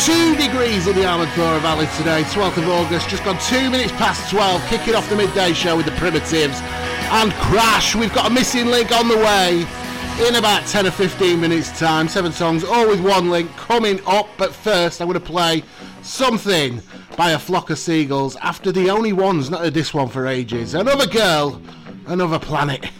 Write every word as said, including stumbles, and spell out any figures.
two degrees in the Armenthora Valley today, twelfth of August, just gone two minutes past twelve, kicking off the midday show with the Primitives and Crash. We've got a missing link on the way in about ten or fifteen minutes time. Seven songs, all with one link coming up, but first I'm going to play Something by A Flock of Seagulls, after the only one's not heard this one for ages. Another Girl, Another Planet.